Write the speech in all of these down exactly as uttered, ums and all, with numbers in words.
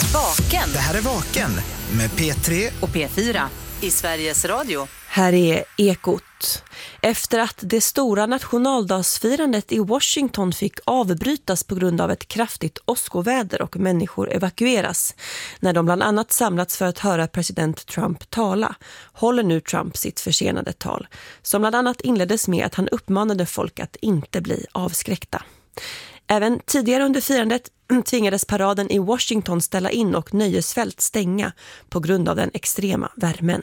Vaken. Det här är Vaken med P tre och P fyra i Sveriges Radio. Här är Ekot. Efter att det stora nationaldagsfirandet i Washington fick avbrytas på grund av ett kraftigt åskoväder och människor evakueras, när de bland annat samlats för att höra president Trump tala, håller nu Trump sitt försenade tal, som bland annat inleddes med att han uppmanade folk att inte bli avskräckta. Även tidigare under firandet tvingades paraden i Washington ställa in och nöjesfält stänga på grund av den extrema värmen.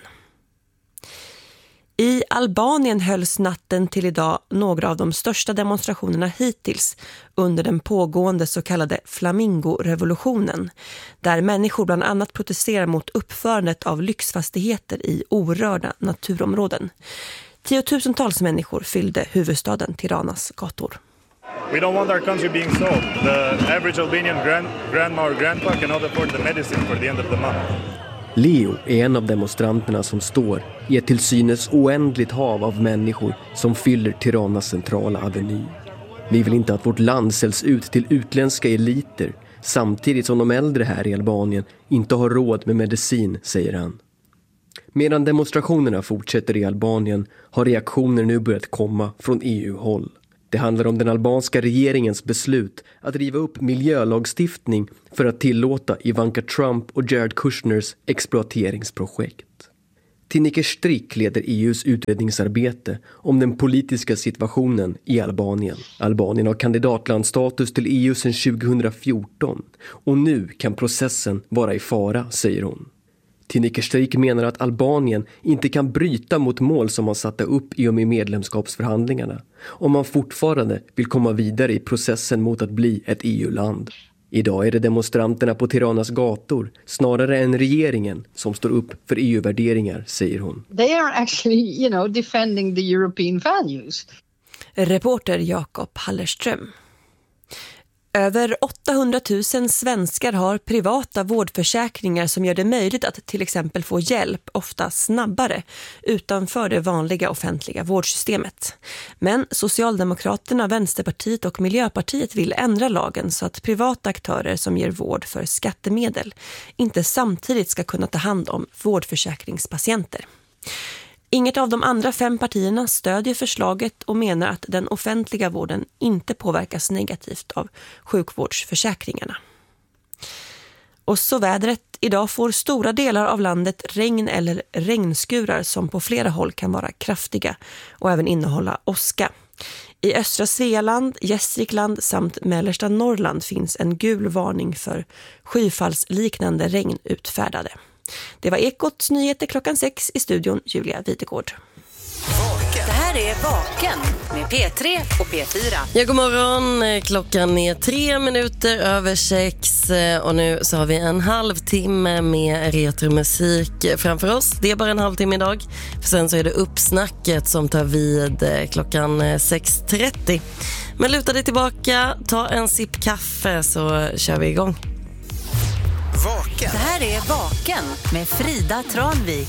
I Albanien hölls natten till idag några av de största demonstrationerna hittills under den pågående så kallade Flamingo-revolutionen, där människor bland annat protesterar mot uppförandet av lyxfastigheter i orörda naturområden. Tiotusentals människor fyllde huvudstaden Tiranas gator. We don't want our country being sold. The average Albanian grand, grandma or grandpa cannot afford the medicine for the end of the month. Leo är en av demonstranterna som står i ett till synes oändligt hav av människor som fyller Tiranas centrala aveny. Vi vill inte att vårt land säljs ut till utländska eliter, samtidigt som de äldre här i Albanien inte har råd med medicin, säger han. Medan demonstrationerna fortsätter i Albanien har reaktioner nu börjat komma från E U-håll. Det handlar om den albanska regeringens beslut att riva upp miljölagstiftning för att tillåta Ivanka Trump och Jared Kushners exploateringsprojekt. Tineke Strick leder E U:s utredningsarbete om den politiska situationen i Albanien. Albanien har kandidatlandstatus till E U sedan tjugohundrafjorton och nu kan processen vara i fara, säger hon. Tineke Strick menar att Albanien inte kan bryta mot mål som man satte upp i och med medlemskapsförhandlingarna om man fortfarande vill komma vidare i processen mot att bli ett E U-land. Idag är det demonstranterna på Tiranas gator snarare än regeringen som står upp för E U-värderingar, säger hon. They are actually, you know, defending the European values. Reporter Jakob Hallerström. Över åttahundratusen svenskar har privata vårdförsäkringar som gör det möjligt att till exempel få hjälp, ofta snabbare, utanför det vanliga offentliga vårdsystemet. Men Socialdemokraterna, Vänsterpartiet och Miljöpartiet vill ändra lagen så att privata aktörer som ger vård för skattemedel inte samtidigt ska kunna ta hand om vårdförsäkringspatienter. Inget av de andra fem partierna stödjer förslaget och menar att den offentliga vården inte påverkas negativt av sjukvårdsförsäkringarna. Och så vädret. Idag får stora delar av landet regn eller regnskurar som på flera håll kan vara kraftiga och även innehålla åska. I östra Svealand, Gästrikland samt mellersta Norrland finns en gul varning för skyfallsliknande regn utfärdade. Det var Ekots nyheter klockan sex, i studion Julia Videgård. Det här är Vaken med P tre och P fyra. Ja, god morgon. Klockan är tre minuter över sex och nu så har vi en halvtimme med retromusik framför oss. Det är bara en halvtimme idag, för sen så är det uppsnacket som tar vid klockan sex trettio. Men luta dig tillbaka, ta en sipp kaffe så kör vi igång. Vaken. Det här är Vaken med Frida Tranvik.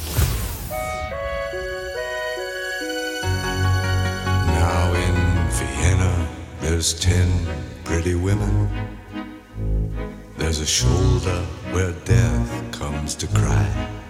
Now in Vienna there's ten pretty women. There's a shoulder where death comes to cry.